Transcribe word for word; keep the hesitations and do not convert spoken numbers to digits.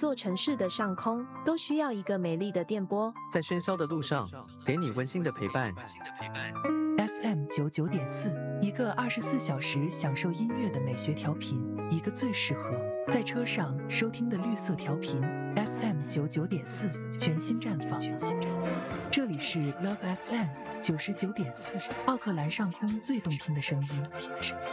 座城市的上空都需要一个美丽的电波， 在喧嚣的路上，给你温馨的陪伴。 F M 九九点四，一个二十四小时享受音乐的美学调频，一个最适合在车上收听的绿色调频。F M 九九点四，全新绽放。这里是 Love F M 九十九点四，奥克兰上空最动听的声音。